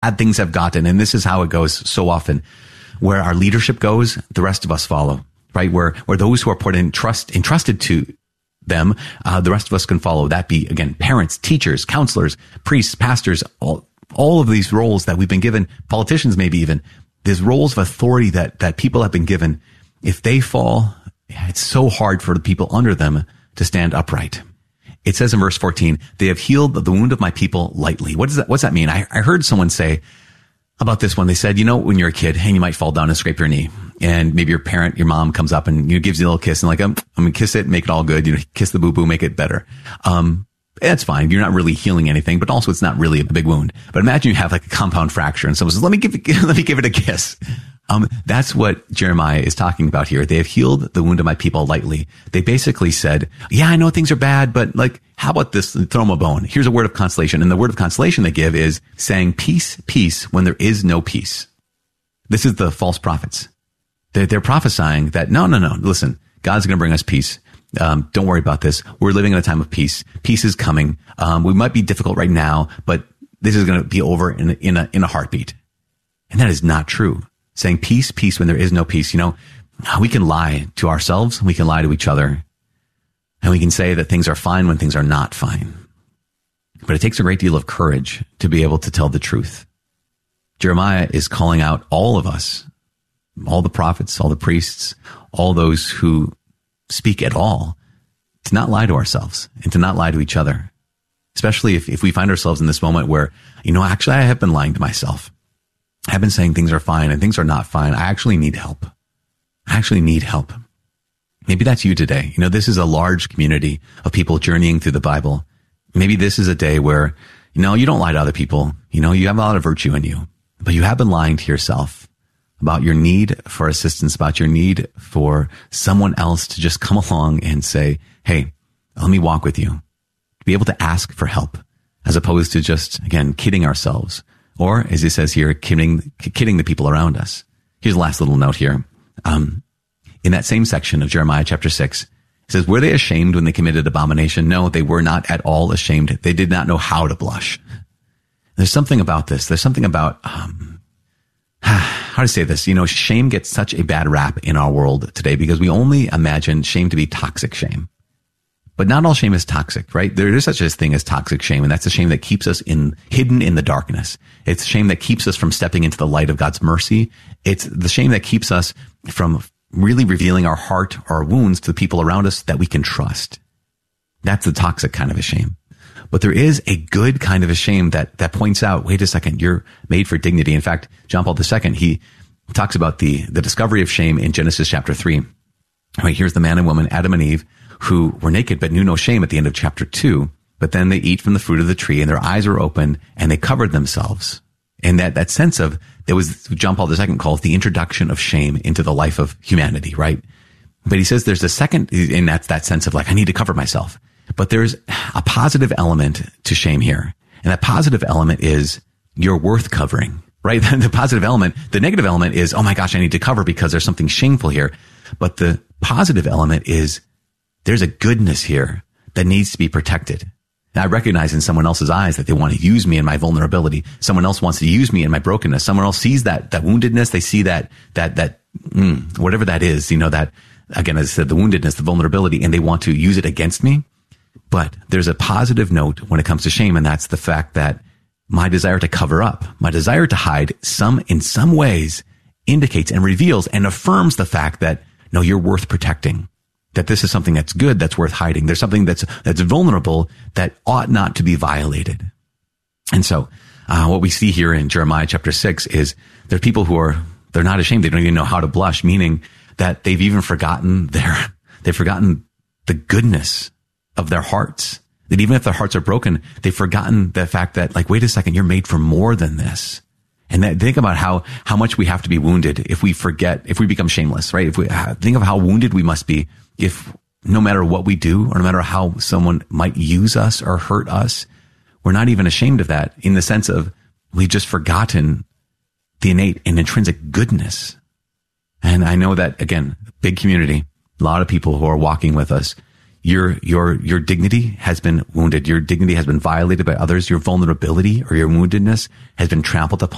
bad things have gotten. And this is how it goes so often. Where our leadership goes, the rest of us follow, right? Where those who are entrusted to them, the rest of us can follow. That be, again, parents, teachers, counselors, priests, pastors, all of these roles that we've been given, politicians maybe even, these roles of authority that people have been given. If they fall, it's so hard for the people under them to stand upright. It says in verse 14, they have healed the wound of my people lightly. What's that mean? I heard someone say about this one. They said, when you're a kid and you might fall down and scrape your knee, and maybe your mom comes up and gives you a little kiss and like, I'm going to kiss it, make it all good. Kiss the boo-boo, make it better. That's fine. You're not really healing anything, but also it's not really a big wound. But imagine you have like a compound fracture and someone says, let me give it a kiss. That's what Jeremiah is talking about here. They have healed the wound of my people lightly. They basically said, yeah, I know things are bad, but like, how about this? Throw them a bone. Here's a word of consolation. And the word of consolation they give is saying peace, peace when there is no peace. This is the false prophets. They're prophesying that no. Listen, God's going to bring us peace. Don't worry about this. We're living in a time of peace. Peace is coming. We might be difficult right now, but this is going to be over in a heartbeat. And that is not true. Saying peace, peace when there is no peace. We can lie to ourselves. We can lie to each other. And we can say that things are fine when things are not fine. But it takes a great deal of courage to be able to tell the truth. Jeremiah is calling out all of us, all the prophets, all the priests, all those who speak at all, to not lie to ourselves and to not lie to each other. Especially if we find ourselves in this moment where, actually I have been lying to myself. I've been saying things are fine and things are not fine. I actually need help. Maybe that's you today. This is a large community of people journeying through the Bible. Maybe this is a day where, you don't lie to other people. You have a lot of virtue in you, but you have been lying to yourself about your need for assistance, about your need for someone else to just come along and say, hey, let me walk with you. To be able to ask for help as opposed to just, again, kidding ourselves. Or, as it says here, kidding the people around us. Here's the last little note here. In that same section of Jeremiah chapter 6, it says, were they ashamed when they committed abomination? No, they were not at all ashamed. They did not know how to blush. There's something about this. There's something about, how to say this? Shame gets such a bad rap in our world today because we only imagine shame to be toxic shame. But not all shame is toxic, right? There is such a thing as toxic shame, and that's the shame that keeps us hidden in the darkness. It's the shame that keeps us from stepping into the light of God's mercy. It's the shame that keeps us from really revealing our heart, our wounds to the people around us that we can trust. That's the toxic kind of a shame. But there is a good kind of a shame that points out, wait a second, you're made for dignity. In fact, John Paul II, he talks about the discovery of shame in Genesis chapter 3. Right, here's the man and woman, Adam and Eve, who were naked but knew no shame at the end of chapter 2. But then they eat from the fruit of the tree and their eyes were opened and they covered themselves. And that sense of, there was John Paul II calls the introduction of shame into the life of humanity, right? But he says there's a second, and that's that sense of like, I need to cover myself. But there's a positive element to shame here. And that positive element is you're worth covering, right? The positive element, the negative element is, oh my gosh, I need to cover because there's something shameful here. But the positive element is there's a goodness here that needs to be protected. And I recognize in someone else's eyes that they want to use me in my vulnerability. Someone else wants to use me in my brokenness. Someone else sees that woundedness. They see that whatever that is, that, again, as I said, the woundedness, the vulnerability, and they want to use it against me. But there's a positive note when it comes to shame, and that's the fact that my desire to cover up, my desire to hide in some ways indicates and reveals and affirms the fact that, no, you're worth protecting. That this is something that's good, that's worth hiding. There's something that's vulnerable that ought not to be violated. And so, what we see here in Jeremiah chapter 6 is there are people they're not ashamed. They don't even know how to blush, meaning that they've even forgotten the goodness of their hearts. That even if their hearts are broken, they've forgotten the fact that, like, wait a second, you're made for more than this. And think about how much we have to be wounded if we become shameless, right? If we think of how wounded we must be if no matter what we do or no matter how someone might use us or hurt us, we're not even ashamed of that in the sense of we've just forgotten the innate and intrinsic goodness. And I know that, again, big community, a lot of people who are walking with us, your dignity has been wounded. Your dignity has been violated by others. Your vulnerability or your woundedness has been trampled upon.